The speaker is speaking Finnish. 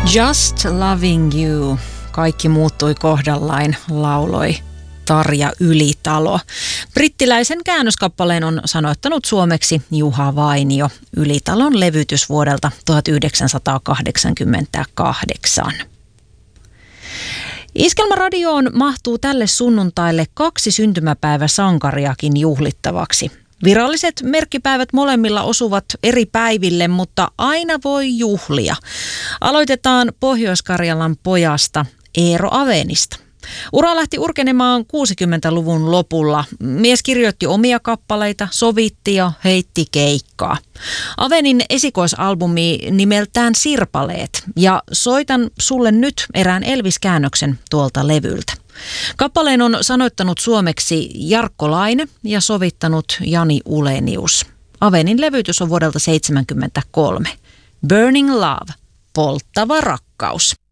Just Loving You. Kaikki muuttui kohdallain, lauloi Tarja Ylitalo. Brittiläisen käännöskappaleen on sanoittanut suomeksi Juha Vainio. Ylitalon levytys vuodelta 1988. Iskelmäradioon mahtuu tälle sunnuntaille 2 syntymäpäiväsankariakin juhlittavaksi. Viralliset merkkipäivät molemmilla osuvat eri päiville, mutta aina voi juhlia. Aloitetaan Pohjois-Karjalan pojasta Eero Avenista. Ura lähti urkenemaan 60-luvun lopulla. Mies kirjoitti omia kappaleita, sovitti ja heitti keikkaa. Avenin esikoisalbumi nimeltään Sirpaleet, ja soitan sulle nyt erään Elvis-käännöksen tuolta levyltä. Kappaleen on sanoittanut suomeksi Jarkko Laine ja sovittanut Jani Ulenius. Avenin levytys on vuodelta 1973. Burning Love, polttava rakkaus.